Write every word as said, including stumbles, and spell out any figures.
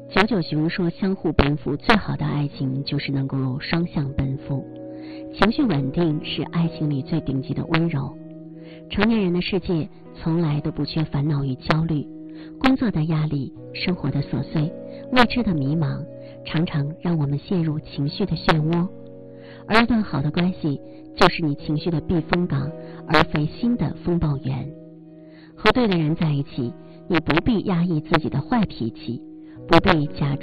九九熊说，相互奔赴，最好的爱情就是能够双向奔赴。情绪稳定是爱情里最顶级的温柔。成年人的世界从来都不缺烦恼与焦虑，工作的压力，生活的琐碎，未知的迷茫，常常让我们陷入情绪的漩涡。而一段好的关系，就是你情绪的避风港，而非新的风暴源。和对的人在一起，你不必压抑自己的坏脾气，不必假装